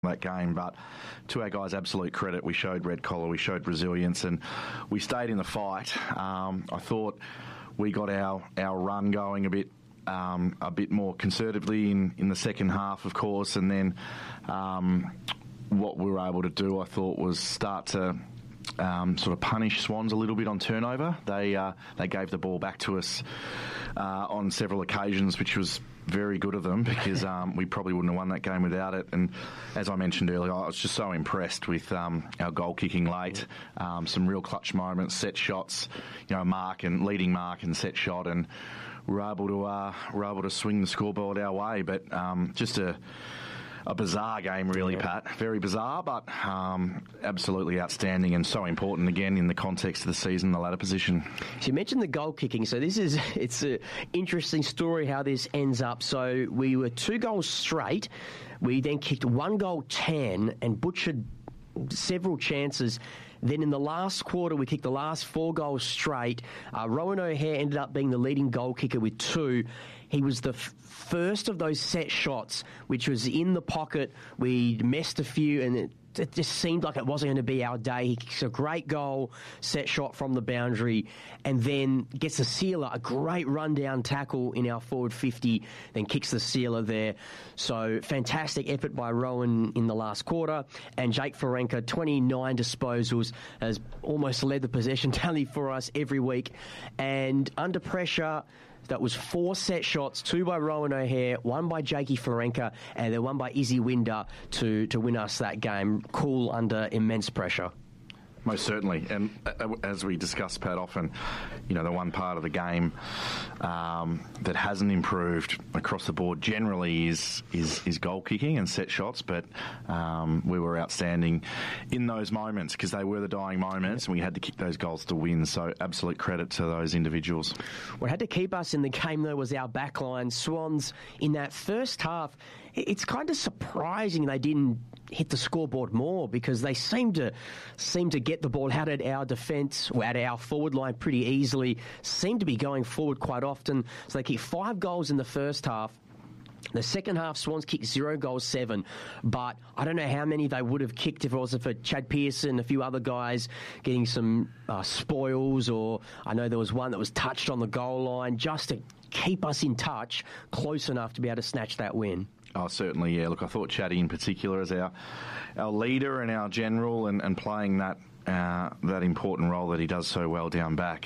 that game, but to our guys' absolute credit, we showed red collar, we showed resilience, and we stayed in the fight. I thought we got our run going a bit more conservatively in the second half, of course, and then what we were able to do, I thought, was start to sort of punish Swans a little bit on turnover. They gave the ball back to us on several occasions, which was very good of them, because we probably wouldn't have won that game without it. And as I mentioned earlier, I was just so impressed with our goal kicking late. Some real clutch moments, set shots, leading mark and set shot, and we're able to swing the scoreboard our way. But just a bizarre game, really, Pat. Very bizarre, but absolutely outstanding and so important, again, in the context of the season, the ladder position. So you mentioned the goal kicking. So it's an interesting story how this ends up. So we were 2 goals straight. We then kicked 1 goal 10 and butchered several chances. Then in the last quarter, we kicked the last 4 goals straight. Rowan O'Hare ended up being the leading goal kicker with 2. He was the first of those set shots, which was in the pocket. We missed a few, and it just seemed like it wasn't going to be our day. He kicks a great goal, set shot from the boundary, and then gets a sealer, a great rundown tackle in our forward 50, then kicks the sealer there. So fantastic effort by Rowan in the last quarter. And Jake Florenka, 29 disposals, has almost led the possession tally for us every week. And under pressure, that was 4 set shots, 2 by Rowan O'Hare, 1 by Jakey Florenka, and then 1 by Izzy Winder to win us that game. Cool under immense pressure. Most certainly, and as we discuss, Pat, often, the one part of the game that hasn't improved across the board generally is goal kicking and set shots, but we were outstanding in those moments, because they were the dying moments, and we had to kick those goals to win, so absolute credit to those individuals. What had to keep us in the game, though, was our backline. Swans, in that first half, it's kind of surprising they didn't hit the scoreboard more, because they seem to get the ball out at our defence, or out of our forward line pretty easily, seem to be going forward quite often. So they kicked 5 goals in the first half. The second half, Swans kicked 0 goals, 7, but I don't know how many they would have kicked if it wasn't for Chad Pearson, a few other guys getting some spoils, or I know there was one that was touched on the goal line, just to keep us in touch, close enough to be able to snatch that win. Oh, certainly, yeah. Look, I thought Chatty in particular as our leader and our general, and playing that important role that he does so well down back.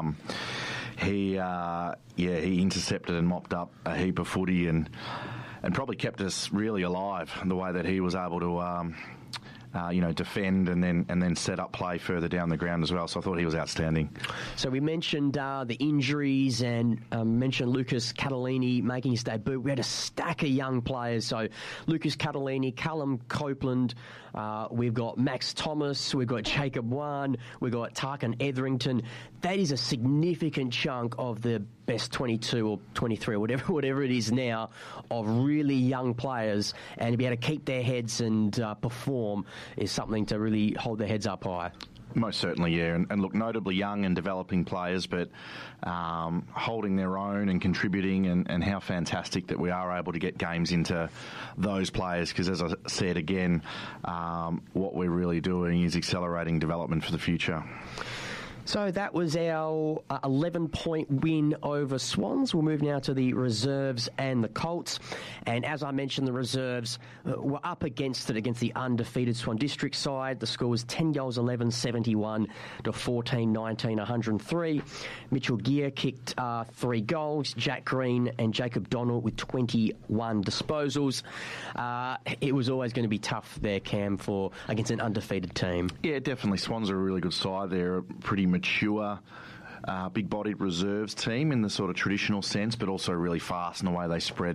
He intercepted and mopped up a heap of footy and probably kept us really alive, the way that he was able to defend and then set up play further down the ground as well. So I thought he was outstanding. So we mentioned the injuries and mentioned Lucas Catalini making his debut. We had a stack of young players. So Lucas Catalini, Callum Copeland, we've got Max Thomas, we've got Jacob Wan, we've got Tarkin Etherington. That is a significant chunk of the best 22 or 23 or whatever it is now of really young players, and to be able to keep their heads and perform is something to really hold their heads up high. Most certainly, yeah. And look, notably young and developing players, but holding their own and contributing, and how fantastic that we are able to get games into those players, because as I said again, what we're really doing is accelerating development for the future. So that was our 11-point win over Swans. We'll move now to the reserves and the Colts. And as I mentioned, the reserves were up against the undefeated Swan District side. The score was 10 goals 11, 71 to 14, 19, 103. Mitchell Gear kicked 3 goals. Jack Green and Jacob Donald with 21 disposals. It was always going to be tough there, Cam, against an undefeated team. Yeah, definitely. Swans are a really good side. They're a pretty mature, big-bodied reserves team in the sort of traditional sense, but also really fast in the way they spread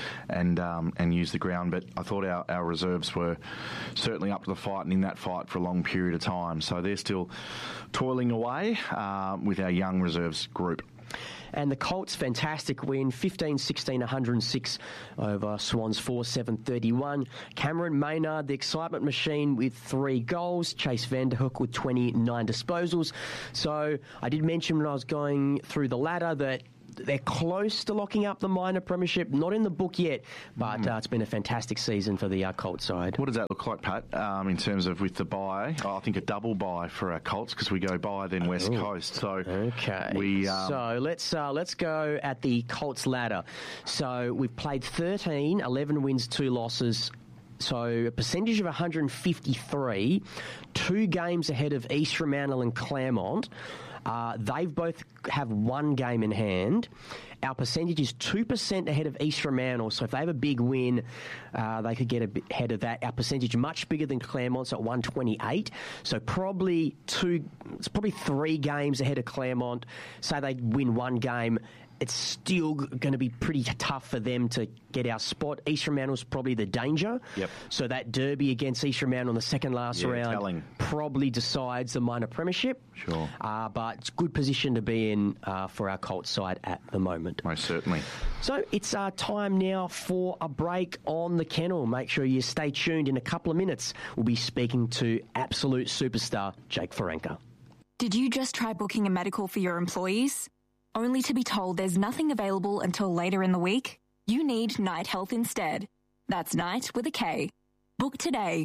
and use the ground. But I thought our reserves were certainly up to the fight, and in that fight for a long period of time. So they're still toiling away with our young reserves group. And the Colts, fantastic win, 15-16, 106 over Swans 4-7-31. Cameron Maynard, the excitement machine, with 3 goals. Chase Vanderhoek with 29 disposals. So I did mention when I was going through the ladder that they're close to locking up the minor premiership. Not in the book yet, but it's been a fantastic season for the Colts side. What does that look like, Pat, in terms of with the bye? I think a double bye for our Colts because we go bye then West Coast. So okay. So let's go at the Colts ladder. So we've played 13, 11 wins, 2 losses. So a percentage of 153, 2 games ahead of East Fremantle and Claremont. They've both have 1 game in hand. Our percentage is 2% ahead of East Fremantle, so if they have a big win, they could get ahead of that. Our percentage much bigger than Claremont's at 128, so probably 3 games ahead of Claremont. Say they win 1 game, it's still going to be pretty tough for them to get our spot. East Fremantle's probably the danger. Yep. So that derby against East Fremantle in the second last round probably decides the minor premiership. Sure. But it's a good position to be in for our Colts side at the moment. Most certainly. So it's time now for a break on the kennel. Make sure you stay tuned. In a couple of minutes, we'll be speaking to absolute superstar Jake Ferenka. Did you just try booking a medical for your employees? Only to be told there's nothing available until later in the week? You need Night Health instead. That's Night with a K. Book today.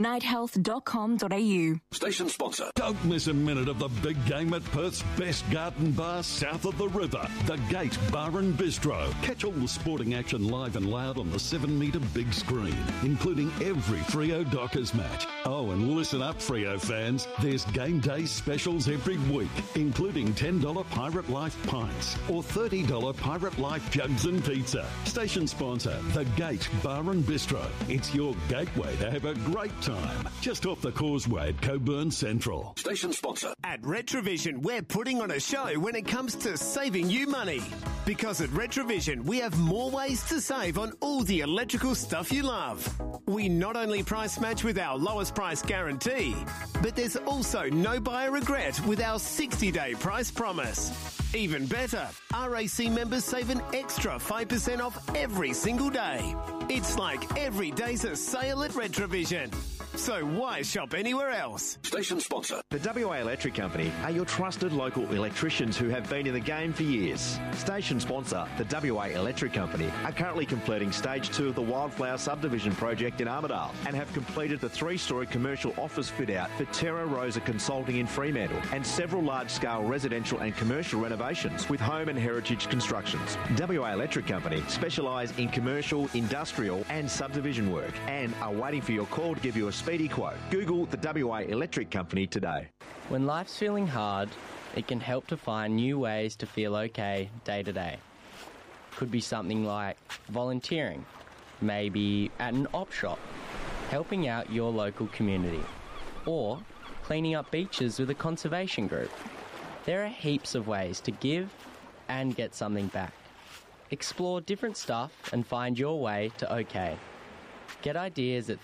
nighthealth.com.au. Station sponsor. Don't miss a minute of the big game at Perth's best garden bar south of the river, the Gate Bar and Bistro. Catch all the sporting action live and loud on the 7-metre big screen, including every Freo Dockers match. Oh, and listen up, Freo fans. There's game day specials every week, including $10 Pirate Life pints or $30 Pirate Life jugs and pizza. Station sponsor, the Gate Bar and Bistro. It's your gateway to have a great time. Just off the causeway at Coburn Central. Station sponsor. At Retrovision, we're putting on a show when it comes to saving you money. Because at Retrovision, we have more ways to save on all the electrical stuff you love. We not only price match with our lowest price guarantee, but there's also no buyer regret with our 60-day price promise. Even better, RAC members save an extra 5% off every single day. It's like every day's a sale at Retrovision. So why shop anywhere else? Station sponsor. The WA Electric Company are your trusted local electricians who have been in the game for years. Station sponsor, the WA Electric Company, are currently completing Stage 2 of the Wildflower Subdivision project in Armidale and have completed the 3-storey commercial office fit-out for Terra Rosa Consulting in Fremantle and several large-scale residential and commercial renovations with home and heritage constructions. WA Electric Company specialise in commercial, industrial and subdivision work and are waiting for your call to give you a speedy quote. Google the WA Electric Company today. When life's feeling hard, it can help to find new ways to feel okay day to day. Could be something like volunteering, maybe at an op shop, helping out your local community, or cleaning up beaches with a conservation group. There are heaps of ways to give and get something back. Explore different stuff and find your way to okay. Get ideas at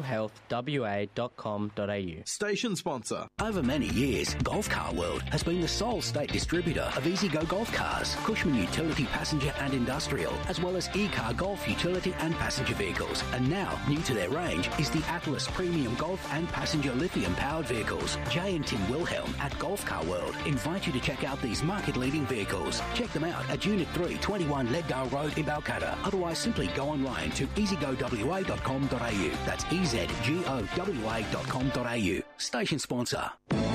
thinkmentalhealthwa.com.au. Station sponsor. Over many years, Golf Car World has been the sole state distributor of EasyGo Golf Cars, Cushman Utility Passenger and Industrial, as well as E-Car Golf Utility and Passenger Vehicles. And now, new to their range is the Atlas Premium Golf and Passenger Lithium-powered vehicles. Jay and Tim Wilhelm at Golf Car World invite you to check out these market-leading vehicles. Check them out at Unit 3, 21 Leaddale Road in Balcatta. Otherwise, simply go online to easygowa.com.au. That's ezgowa.com.au. Station sponsor.